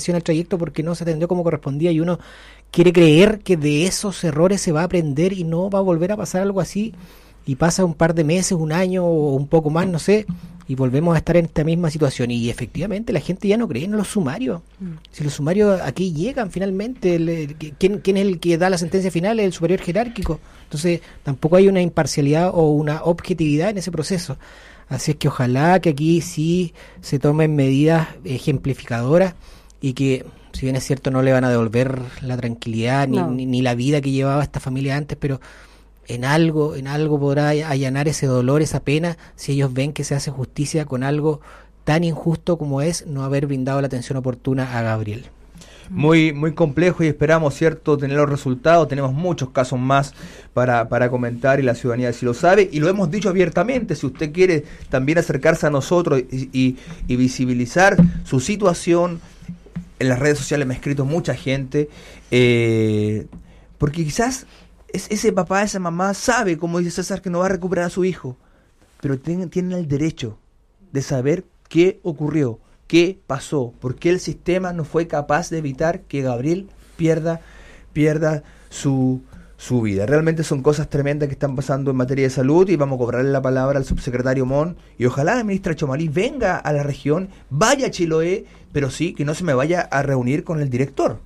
afectación al trayecto porque no se atendió como correspondía, y uno quiere creer que de esos errores se va a aprender y no va a volver a pasar algo así, y pasa un par de meses, un año o un poco más, no sé, y volvemos a estar en esta misma situación. Y efectivamente la gente ya no cree en los sumarios. Si los sumarios aquí llegan finalmente, ¿quién es el que da la sentencia final? El superior jerárquico. Entonces tampoco hay una imparcialidad o una objetividad en ese proceso. Así es que ojalá que aquí sí se tomen medidas ejemplificadoras, y que, si bien es cierto, no le van a devolver la tranquilidad ni la vida que llevaba esta familia antes, pero en algo podrá allanar ese dolor, esa pena, si ellos ven que se hace justicia con algo tan injusto como es no haber brindado la atención oportuna a Gabriel. Muy, muy complejo, y esperamos, ¿cierto?, tener los resultados. Tenemos muchos casos más para comentar, y la ciudadanía sí lo sabe, y lo hemos dicho abiertamente. Si usted quiere también acercarse a nosotros y visibilizar su situación, en las redes sociales me ha escrito mucha gente, porque quizás ese papá, esa mamá sabe, como dice César, que no va a recuperar a su hijo, pero tienen el derecho de saber qué ocurrió, qué pasó, por qué el sistema no fue capaz de evitar que Gabriel pierda su vida. Realmente son cosas tremendas que están pasando en materia de salud, y vamos a cobrarle la palabra al subsecretario Mon, y ojalá la ministra Chomalí venga a la región, vaya a Chiloé, pero sí, que no se me vaya a reunir con el director.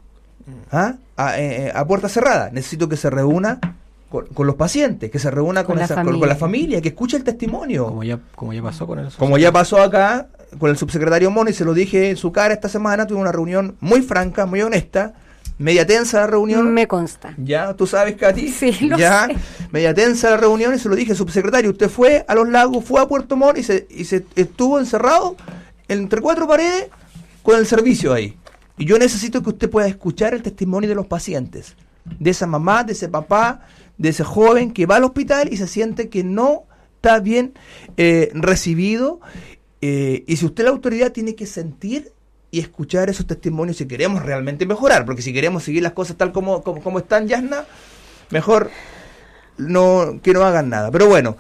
A puerta cerrada. Necesito que se reúna con los pacientes, que se reúna con la familia, que escuche el testimonio. Como ya pasó con el subsecretario. Como ya pasó acá con el subsecretario Mon, y se lo dije en su cara esta semana. Tuve una reunión muy franca, muy honesta, media tensa la reunión. Me consta. Ya, tú sabes, Katy. Sí, lo ya, sé. Media tensa la reunión, y se lo dije, subsecretario, usted fue a Los Lagos, fue a Puerto Montt y se estuvo encerrado entre cuatro paredes con el servicio ahí. Y yo necesito que usted pueda escuchar el testimonio de los pacientes, de esa mamá, de ese papá, de ese joven que va al hospital y se siente que no está bien recibido. Y si usted, la autoridad, tiene que sentir y escuchar esos testimonios si queremos realmente mejorar, porque si queremos seguir las cosas tal como están, Yasna, mejor que no hagan nada. Pero bueno,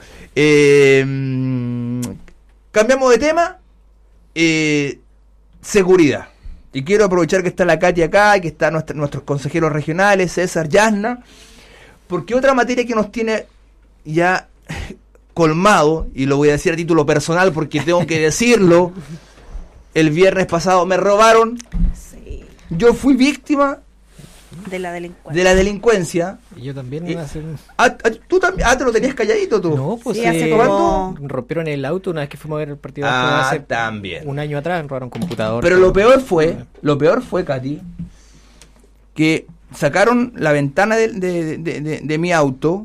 cambiamos de tema. Seguridad. Y quiero aprovechar que está la Katy acá, y que están nuestros consejeros regionales, César, Yasna, porque otra materia que nos tiene ya colmado, y lo voy a decir a título personal porque tengo que decirlo, el viernes pasado me robaron. Sí. Yo fui víctima de la delincuencia. Y yo también. ¿Tú también? ¿Te lo tenías calladito tú? No, pues sí, hace como... rompieron el auto una vez que fuimos a ver el partido. También. Un año atrás robaron computador. Pero lo peor fue, Katy, que sacaron la ventana de mi auto,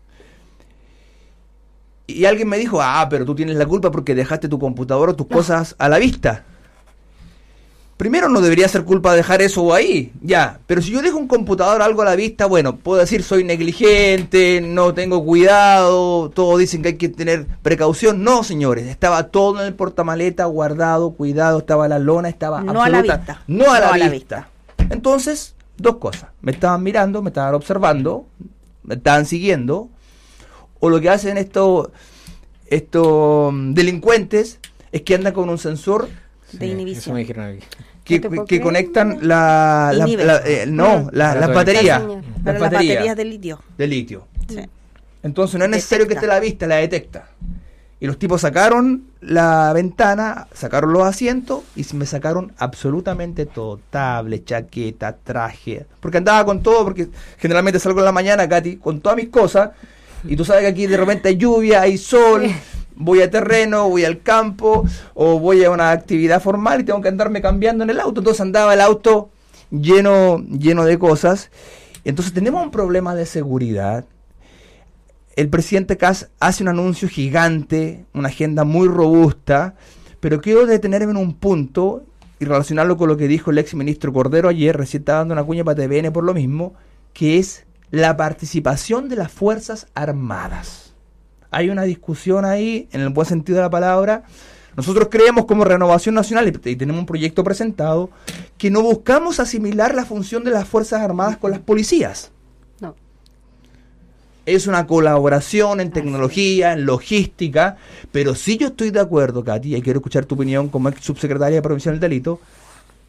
y alguien me dijo, pero tú tienes la culpa porque dejaste tu computador o tus cosas a la vista. Primero, no debería ser culpa de dejar eso ahí, ya. Pero si yo dejo un computador o algo a la vista, bueno, puedo decir soy negligente, no tengo cuidado, todos dicen que hay que tener precaución. No, señores, estaba todo en el portamaleta guardado, cuidado, estaba la lona, estaba no a la vista. No a la vista. Entonces, dos cosas. Me estaban mirando, me estaban observando, me estaban siguiendo, o lo que hacen estos delincuentes es que andan con un sensor de inhibición. Eso me dijeron aquí. Que conectan las baterías. Las baterías de litio. Sí. Entonces no es necesario que esté a la vista, la detecta. Y los tipos sacaron la ventana, sacaron los asientos y me sacaron absolutamente todo. Tablet, chaqueta, traje. Porque andaba con todo, porque generalmente salgo en la mañana, Katy, con todas mis cosas. Y tú sabes que aquí de repente hay lluvia, hay sol. Voy a terreno, voy al campo, o voy a una actividad formal y tengo que andarme cambiando en el auto. Entonces andaba el auto lleno de cosas. Entonces tenemos un problema de seguridad. El presidente Kast hace un anuncio gigante, una agenda muy robusta, pero quiero detenerme en un punto y relacionarlo con lo que dijo el ex ministro Cordero ayer, recién estaba dando una cuña para TVN por lo mismo, que es la participación de las Fuerzas Armadas. Hay una discusión ahí, en el buen sentido de la palabra. Nosotros creemos como Renovación Nacional, y tenemos un proyecto presentado, que no buscamos asimilar la función de las Fuerzas Armadas con las policías. No. Es una colaboración en tecnología, en logística, pero sí yo estoy de acuerdo, Katy, y quiero escuchar tu opinión como ex subsecretaria de Prevención del Delito,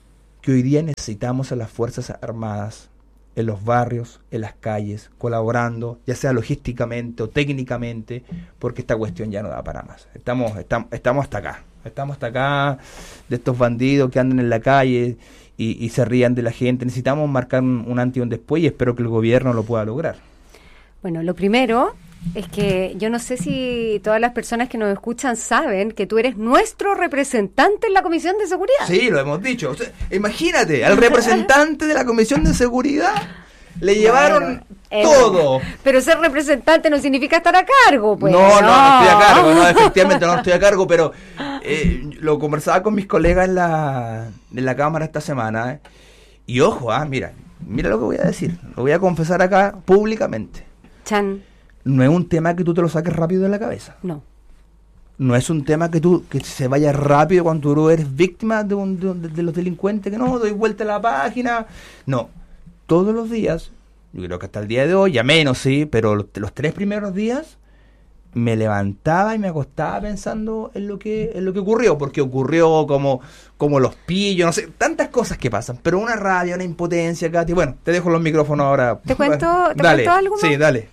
que hoy día necesitamos a las Fuerzas Armadas en los barrios, en las calles, colaborando, ya sea logísticamente o técnicamente, porque esta cuestión ya no da para más. Estamos hasta acá de estos bandidos que andan en la calle y se rían de la gente. Necesitamos marcar un antes y un después, y espero que el gobierno lo pueda lograr. Bueno, lo primero es que yo no sé si todas las personas que nos escuchan saben que tú eres nuestro representante en la Comisión de Seguridad. Sí, lo hemos dicho. O sea, imagínate, al representante de la Comisión de Seguridad le llevaron todo. Pero ser representante no significa estar a cargo, pues. No estoy a cargo, efectivamente no estoy a cargo, pero lo conversaba con mis colegas en la Cámara esta semana, y ojo, mira lo que voy a decir, lo voy a confesar acá públicamente. Chan. No es un tema que tú te lo saques rápido de la cabeza. No es un tema que se vaya rápido cuando tú eres víctima de los delincuentes, que no, doy vuelta a la página. No, todos los días, yo creo que hasta el día de hoy, ya menos, sí, pero los 3 primeros días me levantaba y me acostaba pensando en lo que ocurrió, porque ocurrió como los pillos, no sé, tantas cosas que pasan, pero una rabia, una impotencia, Katy. Bueno, te dejo los micrófonos ahora. ¿Te cuento algo más? Sí, dale.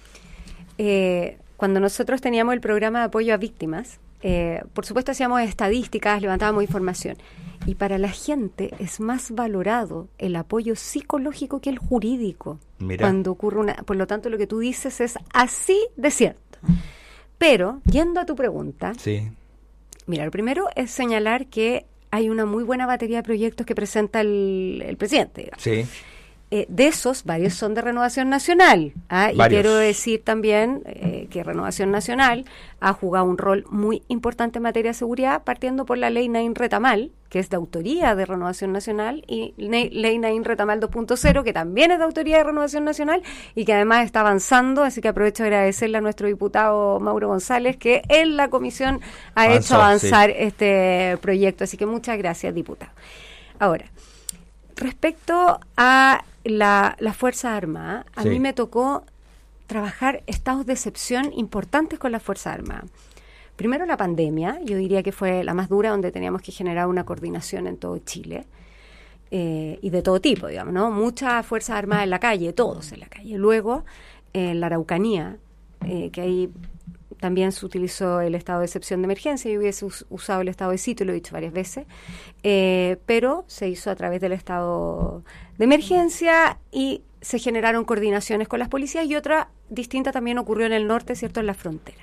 Cuando nosotros teníamos el programa de apoyo a víctimas, por supuesto hacíamos estadísticas, levantábamos información, y para la gente es más valorado el apoyo psicológico que el jurídico. Mira. Cuando ocurre por lo tanto lo que tú dices es así de cierto. Pero, yendo a tu pregunta, sí. Mira, lo primero es señalar que hay una muy buena batería de proyectos que presenta el presidente, digamos. Sí. De esos, varios son de Renovación Nacional. Y quiero decir también que Renovación Nacional ha jugado un rol muy importante en materia de seguridad, partiendo por la Ley Nain Retamal, que es de autoría de Renovación Nacional, y Ley Nain Retamal 2.0, que también es de autoría de Renovación Nacional y que además está avanzando. Así que aprovecho de agradecerle a nuestro diputado Mauro González, que en la comisión ha hecho avanzar este proyecto. Así que muchas gracias, diputado. Ahora, respecto a la Fuerza Armada, a mí me tocó trabajar estados de excepción importantes con la Fuerza Armada. Primero la pandemia, yo diría que fue la más dura, donde teníamos que generar una coordinación en todo Chile, y de todo tipo, digamos, ¿no? Muchas Fuerzas Armadas en la calle, todos en la calle. Luego, en la Araucanía, que ahí también se utilizó el estado de excepción de emergencia. Yo hubiese usado el estado de sitio, lo he dicho varias veces, pero se hizo a través del estado de emergencia y se generaron coordinaciones con las policías, y otra distinta también ocurrió en el norte, ¿cierto?, en la frontera.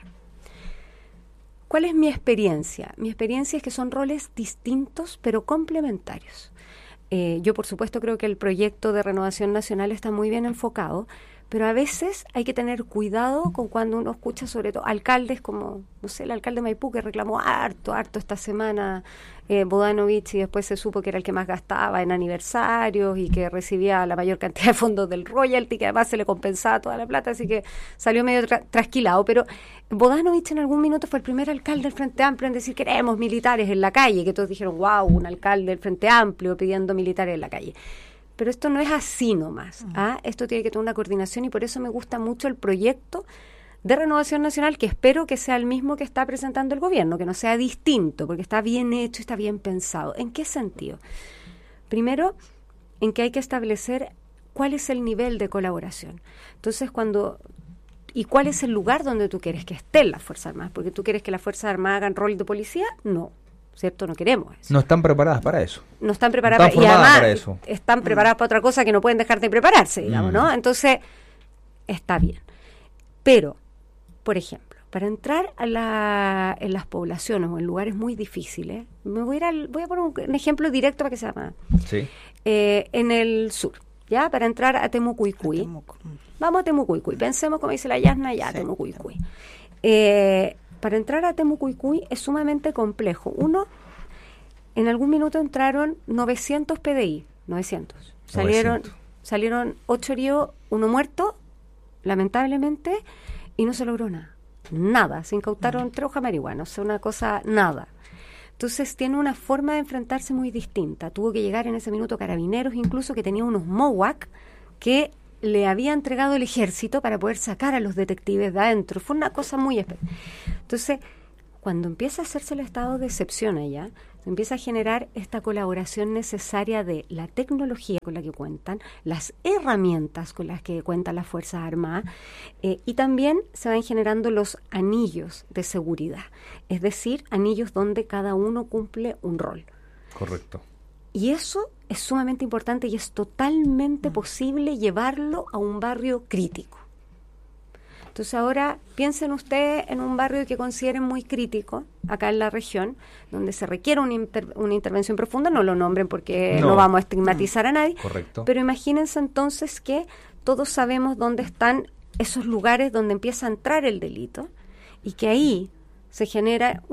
¿Cuál es mi experiencia? Mi experiencia es que son roles distintos pero complementarios. Yo, por supuesto, creo que el proyecto de Renovación Nacional está muy bien enfocado, pero a veces hay que tener cuidado con cuando uno escucha, sobre todo, alcaldes como, no sé, el alcalde de Maipú, que reclamó harto esta semana Bodanovich, y después se supo que era el que más gastaba en aniversarios y que recibía la mayor cantidad de fondos del royalty, que además se le compensaba toda la plata, así que salió medio trasquilado. Pero Bodanovich en algún minuto fue el primer alcalde del Frente Amplio en decir: queremos militares en la calle, que todos dijeron: wow, un alcalde del Frente Amplio pidiendo militares en la calle. Pero esto no es así nomás. Esto tiene que tener una coordinación, y por eso me gusta mucho el proyecto de Renovación Nacional, que espero que sea el mismo que está presentando el gobierno, que no sea distinto, porque está bien hecho, está bien pensado. ¿En qué sentido? Primero, en que hay que establecer cuál es el nivel de colaboración. Entonces, ¿y cuál es el lugar donde tú quieres que estén las Fuerzas Armadas? Porque tú quieres que las Fuerzas Armadas hagan rol de policía, no. ¿Cierto? No queremos eso. No están preparadas para eso. No están preparadas y además para eso. Están preparadas para otra cosa que no pueden dejar de prepararse, digamos, ¿no? Entonces, está bien. Pero, por ejemplo, para entrar en las poblaciones o en lugares muy difíciles, voy a poner un ejemplo directo para que sea más. Sí. En el sur, ¿ya? Para entrar a Temucuicui. Vamos a Temucuicui. Pensemos, como dice la Yasna, ya, sí, Temucuicui. Para entrar a Temucuicui es sumamente complejo. En algún minuto entraron 900 PDI, 900. Salieron 8 heridos, 1 muerto, lamentablemente, y no se logró nada. Se incautaron 3 hojas de marihuana, o sea, una cosa, nada. Entonces tiene una forma de enfrentarse muy distinta. Tuvo que llegar en ese minuto Carabineros, incluso, que tenía unos MOWAC que le había entregado el ejército para poder sacar a los detectives de adentro. Fue una cosa muy especial. Entonces, cuando empieza a hacerse el estado de excepción allá, se empieza a generar esta colaboración necesaria de la tecnología con la que cuentan, las herramientas con las que cuentan las Fuerzas Armadas, y también se van generando los anillos de seguridad, es decir, anillos donde cada uno cumple un rol. Correcto. Y eso es sumamente importante y es totalmente posible llevarlo a un barrio crítico. Entonces ahora piensen ustedes en un barrio que consideren muy crítico, acá en la región, donde se requiere una intervención profunda, no lo nombren porque no vamos a estigmatizar a nadie. Correcto. Pero imagínense entonces que todos sabemos dónde están esos lugares donde empieza a entrar el delito y que ahí se genera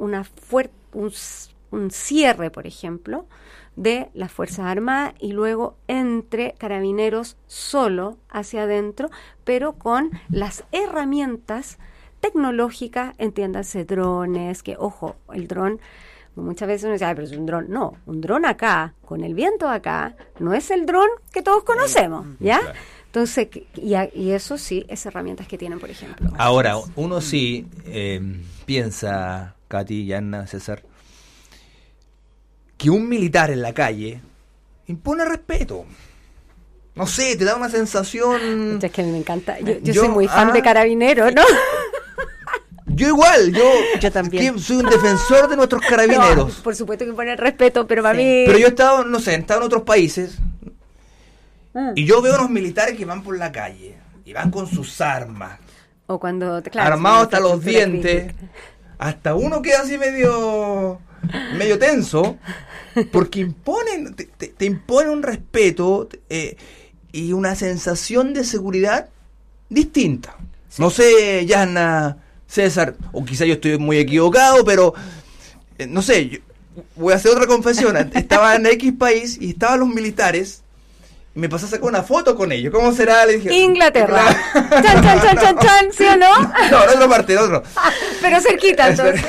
un cierre, por ejemplo, de las Fuerzas Armadas y luego entre carabineros solo hacia adentro, pero con las herramientas tecnológicas, entiéndanse drones, que ojo, el dron, muchas veces uno dice, pero es un dron. No, un dron acá, con el viento acá, no es el dron que todos conocemos, ¿ya? Claro. Entonces, y eso sí, es herramientas que tienen, por ejemplo. Ahora, uno sí piensa, Katy, Yanna, César, que un militar en la calle impone respeto. No sé, te da una sensación... Es que a mí me encanta. Yo soy muy fan de Carabineros, ¿no? Yo igual, yo también. Soy un defensor de nuestros carabineros. No, por supuesto que impone respeto, pero para mí... Pero yo he estado, no sé, he estado en otros países y yo veo unos militares que van por la calle y van con sus armas. O cuando... armados hasta los dientes. Hasta uno queda así medio tenso, porque imponen, te imponen un respeto y una sensación de seguridad distinta. Sí. No sé, Yanna, César, o quizá yo estoy muy equivocado, pero no sé, voy a hacer otra confesión. Estaba en X país y estaban los militares y me pasé a sacar una foto con ellos. ¿Cómo será? Le dije, Inglaterra. Chan, chan, chan, chan, chan, ¿sí o no? No, de otra parte, de otro. Pero cerquita, entonces.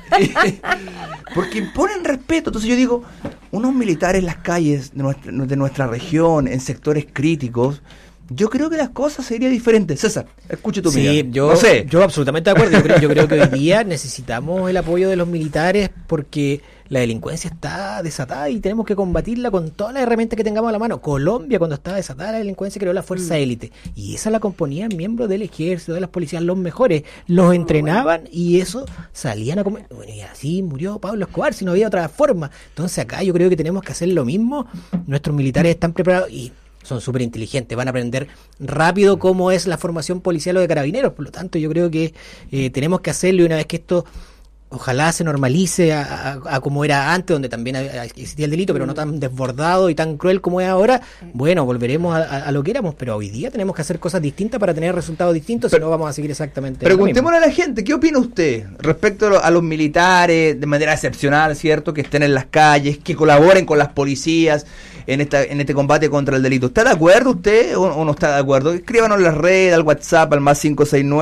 Porque imponen respeto. Entonces yo digo, unos militares en las calles de nuestra región, en sectores críticos, yo creo que las cosas serían diferentes. César, escuche tu opinión. Sí, yo absolutamente de acuerdo. Yo creo que hoy día necesitamos el apoyo de los militares porque la delincuencia está desatada y tenemos que combatirla con todas las herramientas que tengamos a la mano. Colombia, cuando estaba desatada la delincuencia, creó la fuerza élite y esa la componían miembros del ejército, de las policías, los mejores. Los entrenaban y eso salían a comer. Bueno, y así murió Pablo Escobar, si no había otra forma. Entonces acá yo creo que tenemos que hacer lo mismo. Nuestros militares están preparados y son súper inteligentes, van a aprender rápido cómo es la formación policial o de carabineros, por lo tanto yo creo que tenemos que hacerlo y una vez que esto ojalá se normalice a como era antes, donde también existía el delito, pero no tan desbordado y tan cruel como es ahora, bueno, volveremos a lo que éramos, pero hoy día tenemos que hacer cosas distintas para tener resultados distintos, si no vamos a seguir exactamente. Preguntémosle a la gente, ¿qué opina usted respecto a los militares de manera excepcional, cierto, que estén en las calles, que colaboren con las policías en este combate contra el delito? ¿Está de acuerdo usted o no está de acuerdo? Escríbanos en las redes, al WhatsApp, al más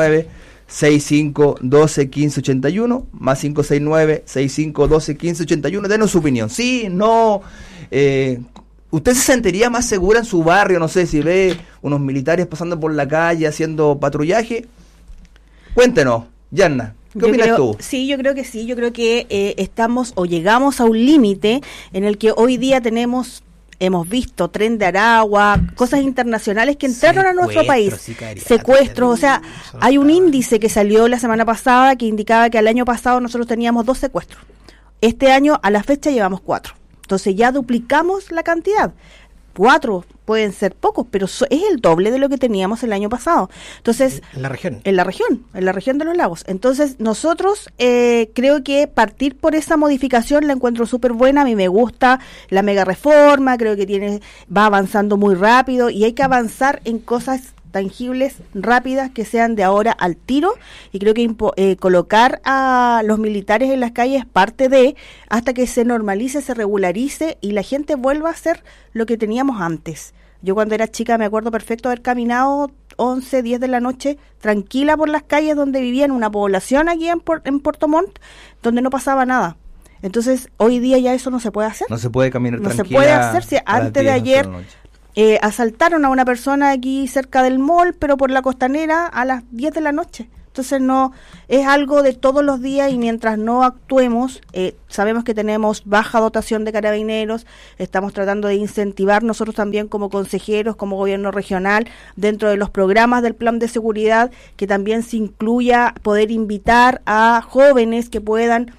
569-6512-1581, más 569-6512-1581, denos su opinión. Sí, no, ¿usted se sentiría más segura en su barrio? No sé, si ve unos militares pasando por la calle haciendo patrullaje. Cuéntenos, Yanna. ¿Qué opinas tú? Sí, yo creo que sí. Yo creo que estamos o llegamos a un límite en el que hoy día hemos visto Tren de Aragua, cosas internacionales que entraron a nuestro país. Secuestros, o sea, hay un índice que salió la semana pasada que indicaba que al año pasado nosotros teníamos 2 secuestros. Este año, a la fecha, llevamos 4. Entonces ya duplicamos la cantidad. 4 pueden ser pocos, pero es el doble de lo que teníamos el año pasado. Entonces, en la región de los lagos. Entonces, nosotros creo que partir por esa modificación la encuentro súper buena. A mí me gusta la mega reforma, creo que va avanzando muy rápido y hay que avanzar en cosas tangibles, rápidas, que sean de ahora al tiro, y creo que colocar a los militares en las calles es parte de, hasta que se normalice, se regularice y la gente vuelva a hacer lo que teníamos antes. Yo cuando era chica me acuerdo perfecto haber caminado 11, 10 de la noche tranquila por las calles donde vivía en una población aquí en Puerto Montt, donde no pasaba nada. Entonces hoy día ya eso no se puede hacer. No se puede caminar tranquila. No se puede hacer. Si antes de ayer asaltaron a una persona aquí cerca del mall, pero por la Costanera a las 10 de la noche. Entonces no es algo de todos los días y mientras no actuemos, sabemos que tenemos baja dotación de carabineros, estamos tratando de incentivar nosotros también como consejeros, como gobierno regional, dentro de los programas del plan de seguridad, que también se incluya poder invitar a jóvenes que puedan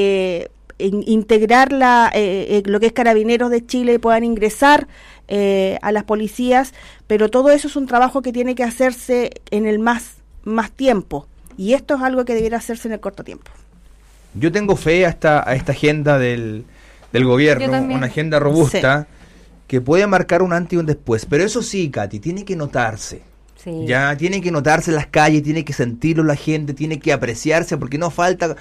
integrar lo que es Carabineros de Chile y puedan ingresar a las policías, pero todo eso es un trabajo que tiene que hacerse en el más tiempo, y esto es algo que debiera hacerse en el corto tiempo. Yo tengo fe a esta agenda del gobierno, una agenda robusta, sí, que puede marcar un antes y un después, pero eso sí, Katy, tiene que notarse. Sí. Ya tiene que notarse en las calles, tiene que sentirlo la gente, tiene que apreciarse, porque no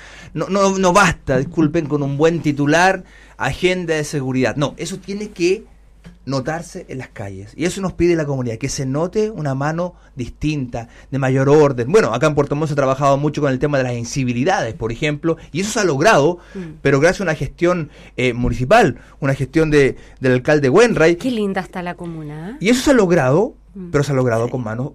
basta, disculpen, con un buen titular, agenda de seguridad. No, eso tiene que notarse en las calles, y eso nos pide la comunidad, que se note una mano distinta, de mayor orden. Bueno, acá en Puerto Montt se ha trabajado mucho con el tema de las incivilidades, por ejemplo, y eso se ha logrado, pero gracias a una gestión municipal, una gestión del alcalde Wenray. Qué linda está la comuna. Y eso se ha logrado, pero se ha logrado con mano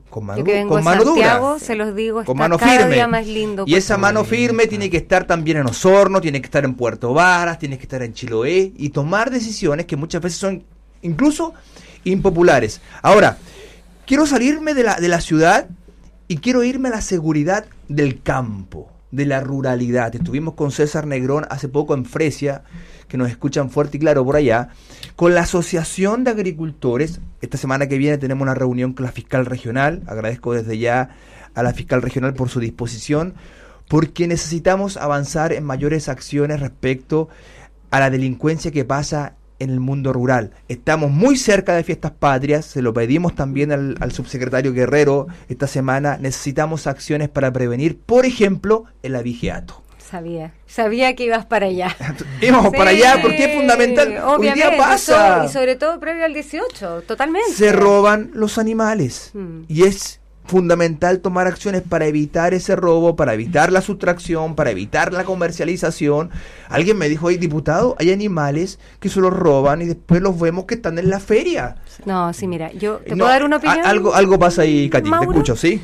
dura. Se los digo, con mano cada firme. Día más lindo. Y esa mano firme tiene que estar también en Osorno, tiene que estar en Puerto Varas, tiene que estar en Chiloé, y tomar decisiones que muchas veces son incluso impopulares. Ahora, quiero salirme de la ciudad y quiero irme a la seguridad del campo, de la ruralidad. Estuvimos con César Negrón hace poco en Fresia, que nos escuchan fuerte y claro por allá, con la Asociación de Agricultores. Esta semana que viene tenemos una reunión con la fiscal regional. Agradezco desde ya a la fiscal regional por su disposición, porque necesitamos avanzar en mayores acciones respecto a la delincuencia que pasa en el mundo rural. Estamos muy cerca de Fiestas Patrias, se lo pedimos también al subsecretario Guerrero esta semana. Necesitamos acciones para prevenir, por ejemplo, el abigeato. Sabía que ibas para allá. Íbamos para allá porque es fundamental. Hoy día pasa. Y sobre todo previo al 18, totalmente. Se roban los animales. Y es fundamental tomar acciones para evitar ese robo, para evitar la sustracción, para evitar la comercialización. Alguien me dijo, diputado, hay animales que se los roban y después los vemos que están en la feria. No, sí, mira, yo te puedo dar una opinión. Algo pasa ahí, Katy, Mauro, te escucho, ¿sí?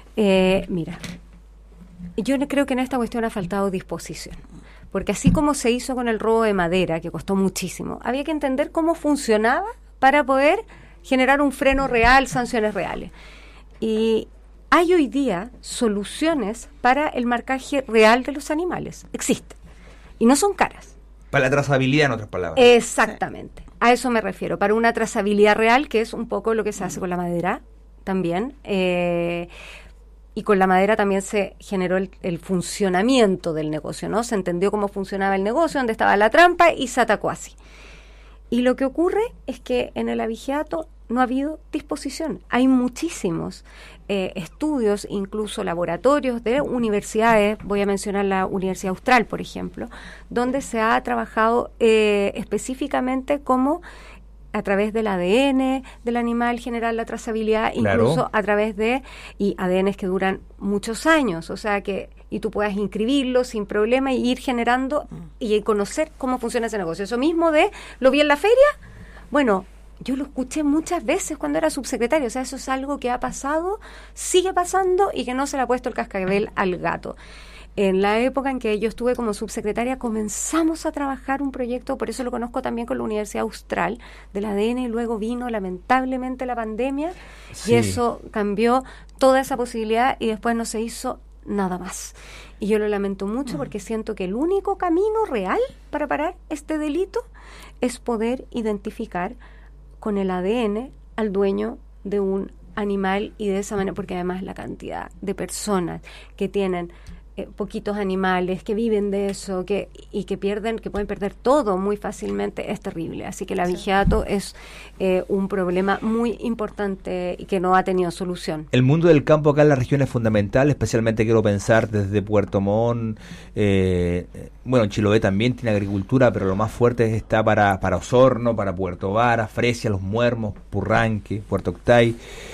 Mira, yo creo que en esta cuestión ha faltado disposición. Porque así como se hizo con el robo de madera, que costó muchísimo, había que entender cómo funcionaba para poder generar un freno real, sanciones reales. Y hay hoy día soluciones para el marcaje real de los animales. Existen. Y no son caras. Para la trazabilidad, en otras palabras. Exactamente. A eso me refiero. Para una trazabilidad real, que es un poco lo que se hace con la madera también. Y con la madera también se generó el funcionamiento del negocio, ¿no? Se entendió cómo funcionaba el negocio, dónde estaba la trampa y se atacó así. Y lo que ocurre es que en el abigeato no ha habido disposición. Hay muchísimos estudios, incluso laboratorios de universidades, voy a mencionar la Universidad Austral, por ejemplo, donde se ha trabajado específicamente cómo a través del ADN del animal generar la trazabilidad, claro, incluso a través de ADNs que duran muchos años, o sea que y tú puedas inscribirlo sin problema y ir generando y conocer cómo funciona ese negocio. Eso mismo de, ¿lo vi en la feria? Bueno, yo lo escuché muchas veces cuando era subsecretario, o sea, eso es algo que ha pasado, sigue pasando y que no se le ha puesto el cascabel al gato. En la época en que yo estuve como subsecretaria comenzamos a trabajar un proyecto, por eso lo conozco también con la Universidad Austral, del ADN, y luego vino lamentablemente la pandemia, sí, y eso cambió toda esa posibilidad y después no se hizo nada más. Y yo lo lamento mucho porque siento que el único camino real para parar este delito es poder identificar con el ADN al dueño de un animal y de esa manera, porque además la cantidad de personas que tienen poquitos animales, que viven de eso, que pueden perder todo muy fácilmente, es terrible. Así que el abigeato es un problema muy importante y que no ha tenido solución. El mundo del campo acá en la región es fundamental, especialmente quiero pensar desde Puerto Montt, bueno, Chiloé también tiene agricultura, pero lo más fuerte está para Osorno, para Puerto Varas, Fresia, Los Muermos, Purranque, Puerto Octay.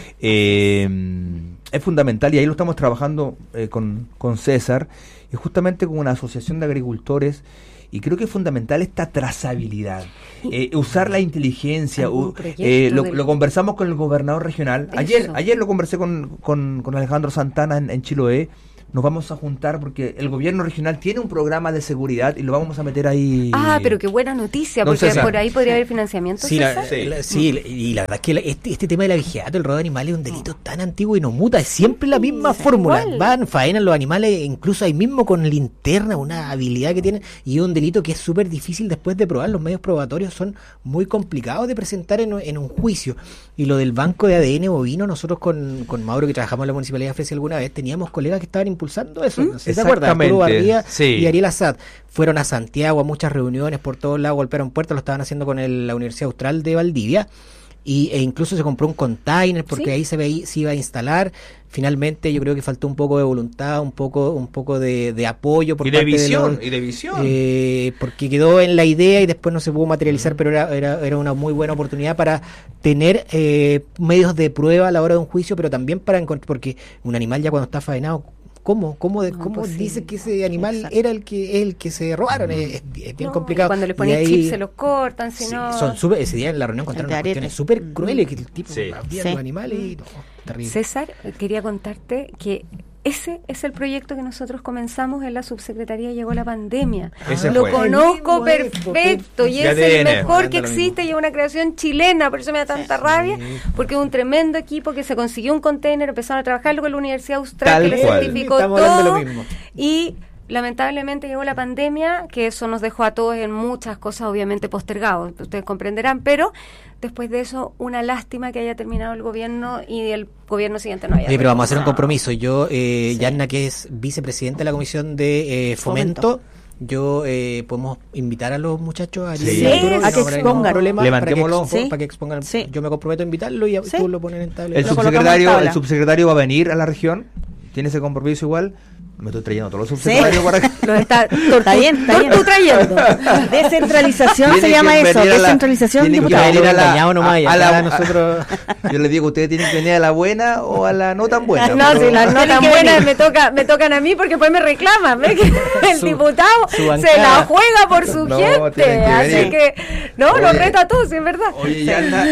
Es fundamental y ahí lo estamos trabajando con César y justamente con una asociación de agricultores, y creo que es fundamental esta trazabilidad, usar la inteligencia. Lo conversamos con el gobernador regional, ayer lo conversé con Alejandro Santana en Chiloé, nos vamos a juntar porque el gobierno regional tiene un programa de seguridad y lo vamos a meter ahí. Pero qué buena noticia, porque por ahí podría haber financiamiento. Sí, y la verdad es que este tema del abigeato, el robo de animales, es un delito tan antiguo y no muta, es siempre la misma fórmula. Igual. Van, faenan los animales, incluso ahí mismo con linterna, una habilidad que tienen, y es un delito que es súper difícil después de probar. Los medios probatorios son muy complicados de presentar en un juicio. Y lo del banco de ADN bovino, nosotros con Mauro, que trabajamos en la Municipalidad de Fresia alguna vez, teníamos colegas que estaban impulsando eso. ¿No? ¿Se acuerdan? Arturo Bardía y Ariel Assad fueron a Santiago a muchas reuniones por todos lados, golpearon puertas, lo estaban haciendo con la Universidad Austral de Valdivia, e incluso se compró un container porque ahí se iba a instalar. Finalmente yo creo que faltó un poco de voluntad, un poco de apoyo por parte de visión, porque quedó en la idea y después no se pudo materializar, pero era una muy buena oportunidad para tener medios de prueba a la hora de un juicio, pero también para encontrar, porque un animal ya cuando está faenado, ¿cómo dice que ese animal era el que se robaron? Es bien complicado. Cuando le ponen chips se los cortan, ese día en la reunión encontraron unas cuestiones súper crueles, que el tipo había los animales y terrible. César, quería contarte que ese es el proyecto que nosotros comenzamos en la subsecretaría. Llegó la pandemia. Lo conozco perfecto y es el mejor que existe y es una creación chilena. Por eso me da tanta rabia, porque es un tremendo equipo que se consiguió un container, empezaron a trabajarlo con la Universidad Austral, que le certificó todo. Y lamentablemente llegó la pandemia, que eso nos dejó a todos en muchas cosas obviamente postergados, ustedes comprenderán, pero después de eso, una lástima que haya terminado el gobierno y el gobierno siguiente no haya. Pero vamos a hacer un compromiso. Yo, Yanna, que es vicepresidenta de la Comisión de Fomento, podemos invitar a los muchachos a que expongan. Levantémoslo. Para que expongan. Yo me comprometo a invitarlo y tú lo pones en tablet. El subsecretario va a venir a la región. ¿Tiene ese compromiso igual? Me estoy trayendo todos los subsecretarios para acá. Está bien. Tú trayendo. Descentralización se llama eso. Descentralización diputada. Nosotros. Yo les digo, ustedes tienen que venir a la buena o a la no tan buena. No, si las no tan buenas me tocan a mí porque después me reclaman. ¿Ves? Que el diputado se la juega por su gente. Así que, lo reto a todos, es verdad. Oye, Yanna,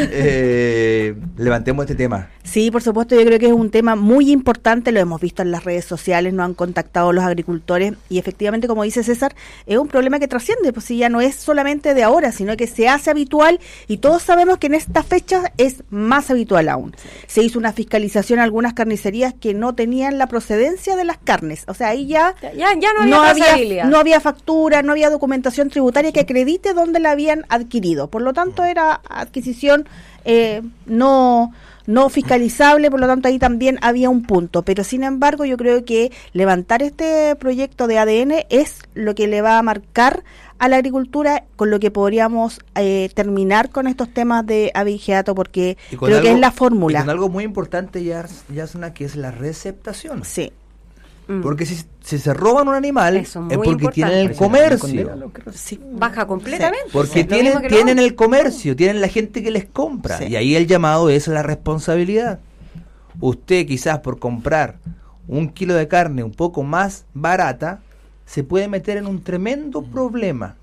levantemos este tema. Sí, por supuesto, yo creo que es un tema muy importante, lo hemos visto en las redes sociales, nos han contactado los agricultores y efectivamente, como dice César, es un problema que trasciende, pues si ya no es solamente de ahora, sino que se hace habitual y todos sabemos que en esta fecha es más habitual aún. Se hizo una fiscalización a algunas carnicerías que no tenían la procedencia de las carnes, o sea, ahí ya no había factura, no había documentación tributaria que acredite dónde la habían adquirido, por lo tanto era adquisición no fiscalizable, por lo tanto ahí también había un punto, pero sin embargo yo creo que levantar este proyecto de ADN es lo que le va a marcar a la agricultura, con lo que podríamos terminar con estos temas de abigeato, porque creo que es la fórmula. Y con algo muy importante, Yasna, que es la receptación. Sí. Porque si se roban un animal es porque tienen el comercio. Baja completamente. Porque tienen el comercio, tienen la gente que les compra. Y ahí el llamado es la responsabilidad. Usted quizás por comprar 1 kilo de carne un poco más barata, se puede meter en un tremendo problema.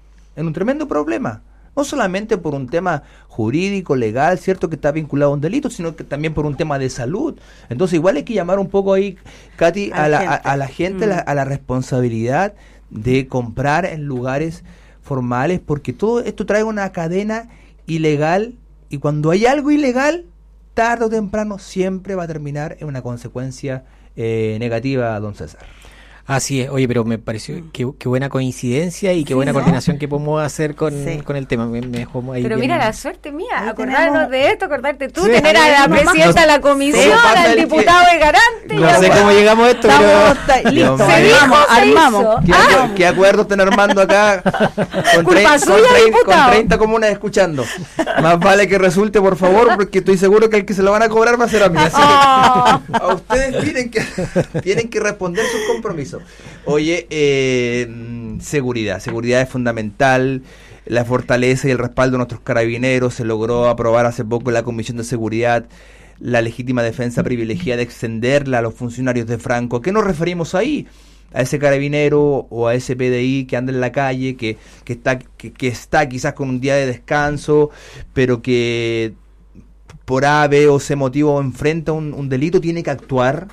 No solamente por un tema jurídico, legal, cierto que está vinculado a un delito, sino que también por un tema de salud. Entonces igual hay que llamar un poco ahí, Katy, a la gente, a la responsabilidad de comprar en lugares formales, porque todo esto trae una cadena ilegal, y cuando hay algo ilegal, tarde o temprano siempre va a terminar en una consecuencia negativa, don César. Así es, oye, pero me pareció que buena coincidencia y qué buena coordinación que podemos hacer con el tema. Me dejó ahí pero bien. Mira la suerte mía, acordarnos de esto, acordarte tú, tener a la presidenta de la comisión, al diputado de Garante. No sé cómo llegamos a esto, pero listo, armamos. ¿Qué acuerdo están armando acá? Con 30 comunas escuchando. Más vale que resulte, por favor, porque estoy seguro que el que se lo van a cobrar va a ser a mí. Así que a ustedes tienen que responder sus compromisos. Oye, seguridad es fundamental. La fortaleza y el respaldo de nuestros carabineros. Se logró aprobar hace poco en la Comisión de Seguridad la legítima defensa privilegiada de extenderla a los funcionarios de Franco. ¿A qué nos referimos ahí? A ese carabinero o a ese PDI que anda en la calle, que está quizás con un día de descanso, pero que por A, B o C motivo enfrenta un delito, tiene que actuar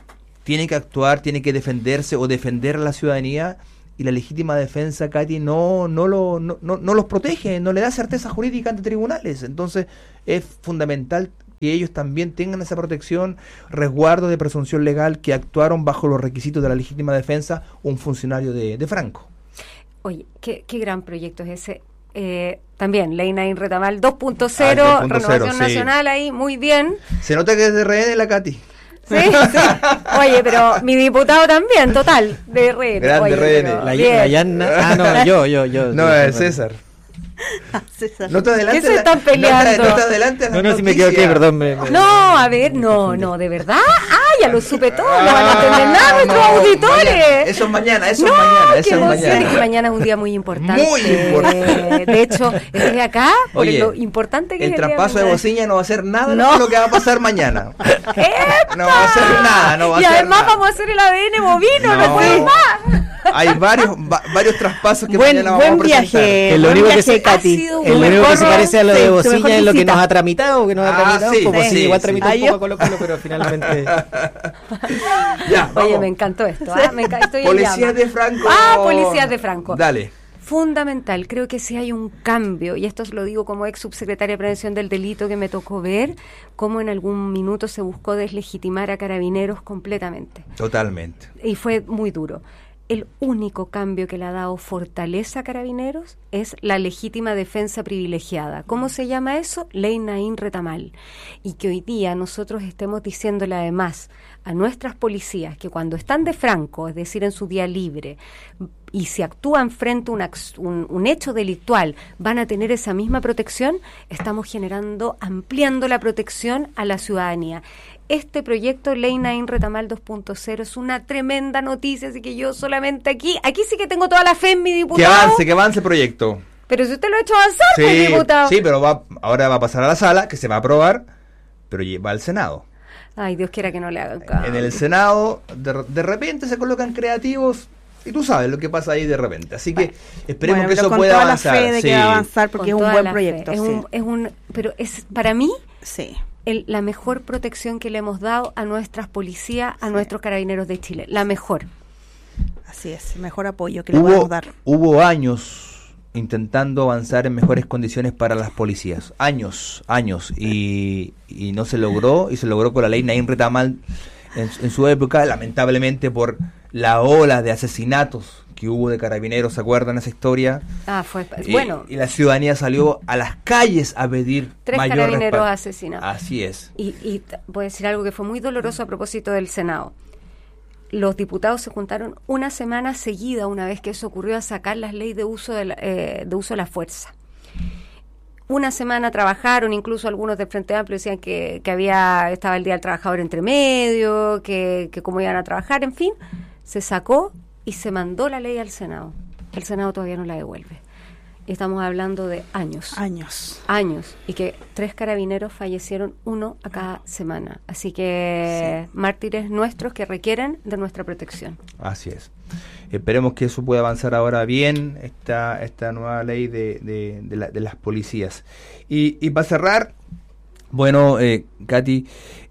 tiene que actuar, tiene que defenderse o defender a la ciudadanía, y la legítima defensa, Katy, no los protege, no le da certeza jurídica ante tribunales. Entonces es fundamental que ellos también tengan esa protección, resguardo de presunción legal, que actuaron bajo los requisitos de la legítima defensa un funcionario de Franco. Oye, qué gran proyecto es ese. También, Ley Nain Retamal 2.0, Renovación Nacional ahí, muy bien. Se nota que es de RN la Katy. Sí. Oye, pero mi diputado también, total, de RN. Grande RN. La Yanna. Yo. No, es César. César. No te adelantes. ¿Qué se están peleando? No te adelantes. No, si me equivoqué, perdón. No, a ver, no, de verdad. Ya lo supe todo, no van a entender nada nuestros auditores. Eso es mañana. Es que mañana es un día muy importante. Muy importante. De hecho, estoy acá por Oye, lo importante que el es traspaso de bocina no va a hacer nada No. de lo que va a pasar mañana. No va a hacer nada, no va a y hacer además nada. vamos a hacer el ADN bovino, no No. puede más. Hay varios traspasos que Buen mañana vamos a presentar. viaje. Que lo único que se, Ha sido el un único que se mejor- parece a lo sí, de su Bociña mejor es lo que visita. nos ha tramitado, pues sí, igual sí. tramitó un Ay, poco yo- a Colo-Colo, pero finalmente... Ya, Oye, vamos. me encantó esto, estoy en Policías llama. de Franco. Policías de Franco. Dale. Fundamental, creo que si hay un cambio, y esto lo digo como ex subsecretaria de Prevención del Delito, que me tocó ver cómo en algún minuto se buscó deslegitimar a Carabineros completamente. Totalmente. Y fue muy duro. El único cambio que le ha dado fortaleza a Carabineros es la legítima defensa privilegiada. ¿Cómo se llama eso? Ley Nain Retamal. Y que hoy día nosotros estemos diciéndole además a nuestras policías que cuando están de Franco, es decir, en su día libre, y si actúan frente a un hecho delictual, van a tener esa misma protección, estamos ampliando la protección a la ciudadanía. Este proyecto Ley Nain Retamal 2.0 es una tremenda noticia, así que yo solamente aquí sí que tengo toda la fe en mi diputado. Que avance el proyecto. Pero si usted lo ha hecho avanzar, pues, diputado. Sí, pero ahora va a pasar a la sala, que se va a aprobar, pero va al Senado. Ay, Dios quiera que no le hagan caso. En el Senado, de repente se colocan creativos, y tú sabes lo que pasa ahí de repente. Así que esperemos que eso con pueda toda avanzar. la fe de que va a avanzar porque Con es un toda buen la proyecto. fe. Sí. Pero es para mí Sí. la mejor protección que le hemos dado a nuestras policías, a nuestros carabineros de Chile. La mejor. Así es, mejor apoyo que le podemos dar. Hubo años intentando avanzar en mejores condiciones para las policías. Años. Y no se logró, y se logró con la ley Nain Retamal en su época, lamentablemente por la ola de asesinatos que hubo de carabineros, ¿se acuerdan esa historia? Fue Y, bueno. y la ciudadanía salió a las calles a pedir 3 mayor carabineros respaldo. asesinados. Así es. Y voy a decir algo que fue muy doloroso a propósito del Senado. Los diputados se juntaron una semana seguida, una vez que eso ocurrió, a sacar las leyes de uso de la fuerza. Una semana trabajaron, incluso algunos del Frente Amplio decían que estaba el Día del Trabajador entre medio, que cómo iban a trabajar, en fin. Se sacó y se mandó la ley al Senado. El Senado todavía no la devuelve. Y estamos hablando de años. Años. Y que 3 carabineros fallecieron, 1 a cada semana. Así que mártires nuestros que requieren de nuestra protección. Así es. Esperemos que eso pueda avanzar ahora bien, esta nueva ley de las policías. Y para cerrar, bueno, Katy,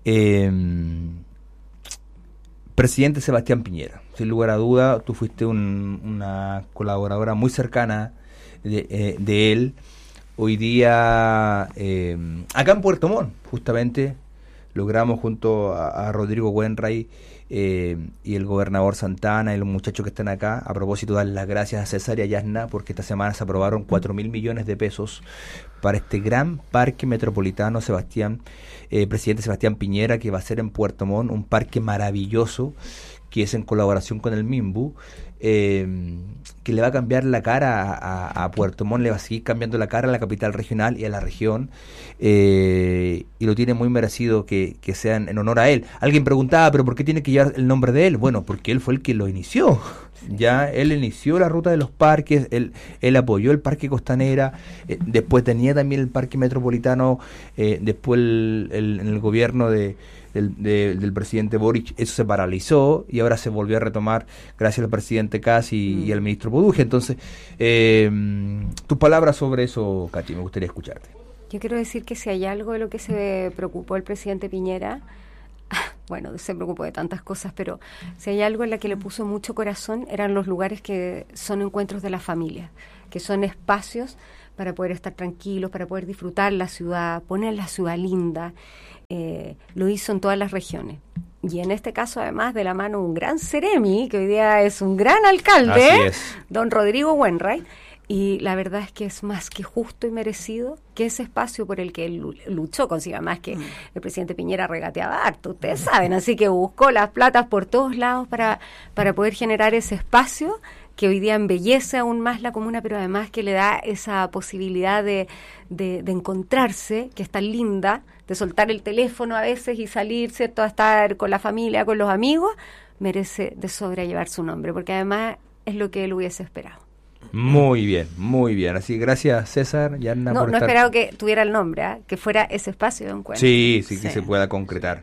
presidente Sebastián Piñera, sin lugar a duda, tú fuiste una colaboradora muy cercana de él. Hoy día, acá en Puerto Montt, justamente, logramos junto a Rodrigo Wenray y el gobernador Santana y los muchachos que están acá, a propósito, darles las gracias a César y a Yasna, porque esta semana se aprobaron 4.000 millones de pesos para este gran parque metropolitano presidente Sebastián Piñera, que va a ser en Puerto Montt, un parque maravilloso, que es en colaboración con el MIMBU, que le va a cambiar la cara a Puerto Montt, le va a seguir cambiando la cara a la capital regional y a la región, y lo tiene muy merecido que sean en honor a él. Alguien preguntaba, ¿pero por qué tiene que llevar el nombre de él? Bueno, porque él fue el que lo inició. Ya él inició la ruta de los parques, él apoyó el Parque Costanera, después tenía también el Parque Metropolitano, después en el gobierno del presidente Boric eso se paralizó y ahora se volvió a retomar gracias al presidente Kast y al ministro Poduje. Entonces, tus palabras sobre eso, Katy, me gustaría escucharte. Yo quiero decir que si hay algo de lo que se preocupó el presidente Piñera, bueno, se preocupó de tantas cosas, pero si hay algo en la que le puso mucho corazón, eran los lugares que son encuentros de la familia, que son espacios para poder estar tranquilos, para poder disfrutar la ciudad, poner la ciudad linda. Lo hizo en todas las regiones. Y en este caso, además, de la mano de un gran Ceremi, que hoy día es un gran alcalde, don Rodrigo Wainwright. Y la verdad es que es más que justo y merecido que ese espacio por el que él luchó consiga, más que el presidente Piñera regateaba harto, ustedes saben, así que buscó las platas por todos lados para poder generar ese espacio que hoy día embellece aún más la comuna, pero además que le da esa posibilidad de encontrarse, que es tan linda, de soltar el teléfono a veces y salir, ¿cierto?, a estar con la familia, con los amigos, merece de sobra llevar su nombre, porque además es lo que él hubiese esperado. Muy bien, muy bien. Así, gracias César y Anna por estar... No esperaba que tuviera el nombre, que fuera ese espacio de encuentro. Sí, que se pueda concretar,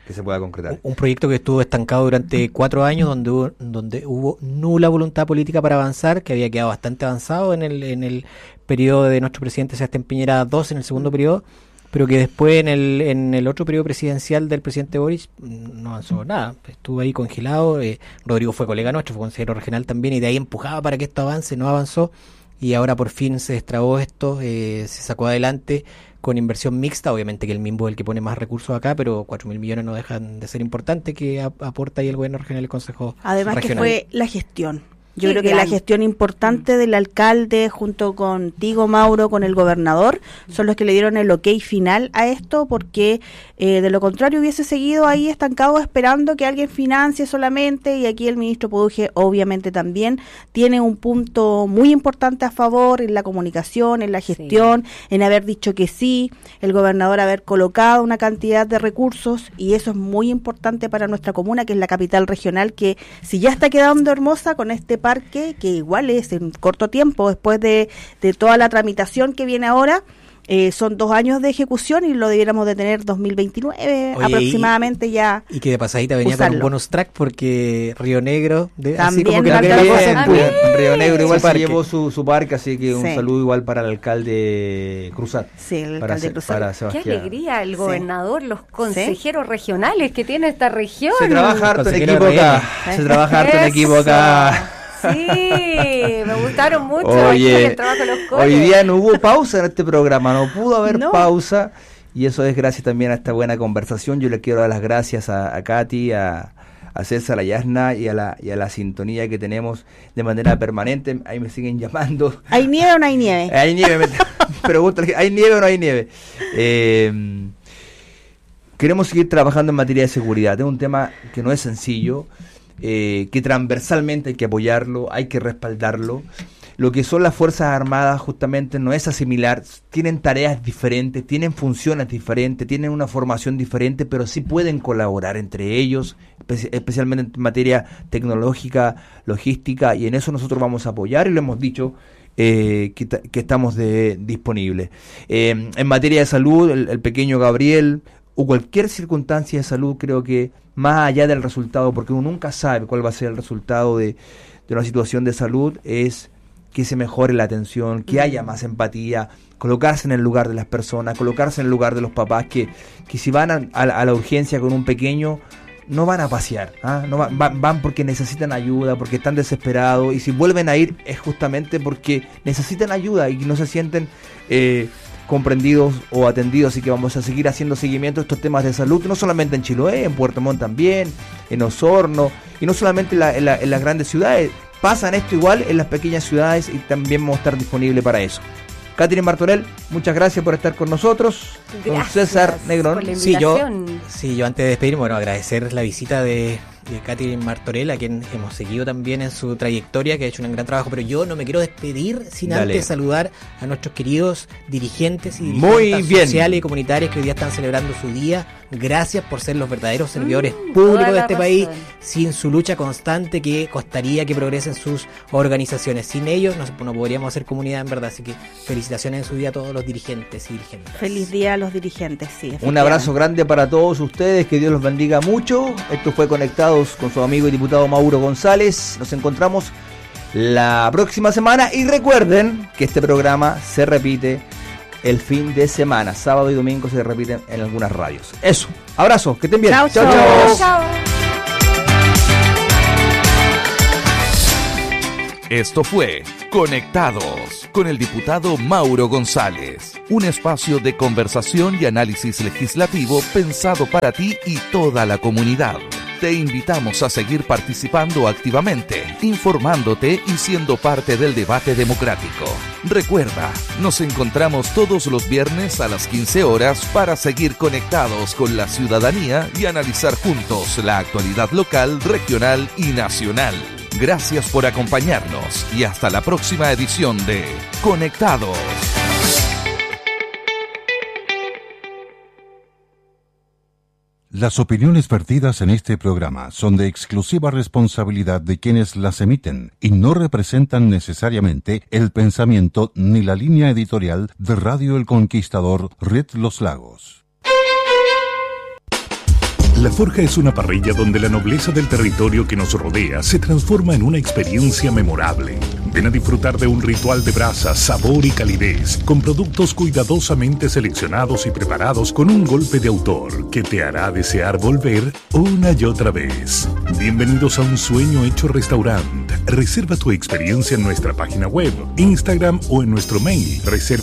Un proyecto que estuvo estancado durante 4 años, donde hubo nula voluntad política para avanzar, que había quedado bastante avanzado en el periodo de nuestro presidente Sebastián Piñera II, en el segundo periodo, pero que después en el otro periodo presidencial del presidente Boric no avanzó nada, estuvo ahí congelado. Rodrigo fue colega nuestro, fue consejero regional también, y de ahí empujaba para que esto avance, no avanzó, y ahora por fin se destrabó esto, se sacó adelante con inversión mixta, obviamente que el MIMBO es el que pone más recursos acá, pero 4.000 millones no dejan de ser importante que aporta ahí el gobierno regional y el consejo además regional. Que fue la gestión. Yo creo que la gestión importante del alcalde junto contigo, Mauro, con el gobernador, son los que le dieron el ok final a esto, porque de lo contrario hubiese seguido ahí estancado esperando que alguien financie solamente, y aquí el ministro Poduje obviamente también tiene un punto muy importante a favor en la comunicación, en la gestión, en haber dicho que sí, el gobernador haber colocado una cantidad de recursos, y eso es muy importante para nuestra comuna, que es la capital regional, que si ya está quedando hermosa con este parque, que igual es en corto tiempo, después de toda la tramitación que viene ahora, son 2 años de ejecución y lo debiéramos de tener 2029 aproximadamente ya. Y que de pasadita venía con un bonus track, porque Río Negro también así como que Río Negro igual se llevó su parque, así que un saludo igual para el alcalde Cruzat. Sí, el alcalde Cruzat. Para Sebastián. Qué alegría el gobernador, los consejeros regionales que tiene esta región. Se trabaja harto en equipo acá. Sí, me gustaron mucho. Oye, el trabajo de los coles. Hoy día no hubo pausa en este programa, no pudo haber pausa, y eso es gracias también a esta buena conversación. Yo le quiero dar las gracias a Katy, a César, a Yasna y a la sintonía que tenemos de manera permanente. Ahí me siguen llamando. ¿Hay nieve o no hay nieve? Hay nieve, pregúntale, ¿hay nieve o no hay nieve? Queremos seguir trabajando en materia de seguridad. Es un tema que no es sencillo. Que transversalmente hay que apoyarlo, hay que respaldarlo. Lo que son las Fuerzas Armadas justamente no es asimilar, tienen tareas diferentes, tienen funciones diferentes, tienen una formación diferente, pero sí pueden colaborar entre ellos, especialmente en materia tecnológica, logística, y en eso nosotros vamos a apoyar, y lo hemos dicho que estamos disponibles. En materia de salud, el pequeño Gabriel, o cualquier circunstancia de salud, creo que más allá del resultado, porque uno nunca sabe cuál va a ser el resultado de una situación de salud, es que se mejore la atención, que haya más empatía, colocarse en el lugar de las personas, colocarse en el lugar de los papás, que si van a la urgencia con un pequeño, no van a pasear, no van porque necesitan ayuda, porque están desesperados, y si vuelven a ir es justamente porque necesitan ayuda y no se sienten comprendidos o atendidos. Así que vamos a seguir haciendo seguimiento a estos temas de salud, no solamente en Chiloé, en Puerto Montt también, en Osorno, y no solamente en las grandes ciudades. Pasan esto igual en las pequeñas ciudades, y también vamos a estar disponibles para eso. Catherine Martorell, muchas gracias por estar con nosotros. Con César Negrón. Sí, yo antes de despedirme, bueno, agradecer la visita de Catherine Martorell, a quien hemos seguido también en su trayectoria, que ha hecho un gran trabajo, pero yo no me quiero despedir sin antes saludar a nuestros queridos dirigentes y dirigentes sociales y comunitarios que hoy día están celebrando su día. Gracias por ser los verdaderos servidores públicos de este país. Sin su lucha constante, que costaría que progresen sus organizaciones. Sin ellos no podríamos hacer comunidad, en verdad. Así que felicitaciones en su día a todos los dirigentes y dirigentes. Feliz día a los dirigentes, sí. Un abrazo grande para todos ustedes, que Dios los bendiga mucho. Esto fue Conectados con su amigo y diputado Mauro González. Nos encontramos la próxima semana, y recuerden que este programa se repite el fin de semana. Sábado y domingo se repiten en algunas radios. Eso, abrazo, que estén bien. Chao, Chao, chao. Chao. Esto fue Conectados con el diputado Mauro González, un espacio de conversación y análisis legislativo pensado para ti y toda la comunidad. Te invitamos a seguir participando activamente, informándote y siendo parte del debate democrático. Recuerda, nos encontramos todos los viernes a las 15 horas para seguir conectados con la ciudadanía y analizar juntos la actualidad local, regional y nacional. Gracias por acompañarnos y hasta la próxima edición de Conectados. Las opiniones vertidas en este programa son de exclusiva responsabilidad de quienes las emiten y no representan necesariamente el pensamiento ni la línea editorial de Radio El Conquistador, Red Los Lagos. La Forja es una parrilla donde la nobleza del territorio que nos rodea se transforma en una experiencia memorable. Ven a disfrutar de un ritual de brasa, sabor y calidez, con productos cuidadosamente seleccionados y preparados con un golpe de autor que te hará desear volver una y otra vez. Bienvenidos a un sueño hecho restaurante. Reserva tu experiencia en nuestra página web, Instagram o en nuestro mail,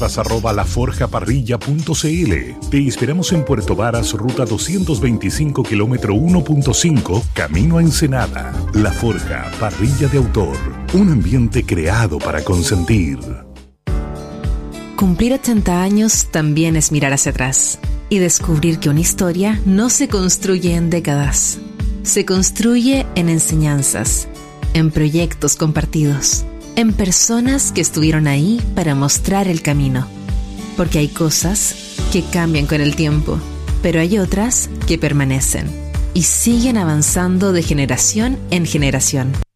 reservas@laforjaparrilla.cl. Te esperamos en Puerto Varas, ruta 225, kilómetro 1.5, camino a Ensenada. La Forja, parrilla de autor. Un ambiente creado para consentir. Cumplir 80 años también es mirar hacia atrás y descubrir que una historia no se construye en décadas. Se construye en enseñanzas, en proyectos compartidos, en personas que estuvieron ahí para mostrar el camino. Porque hay cosas que cambian con el tiempo, pero hay otras que permanecen y siguen avanzando de generación en generación.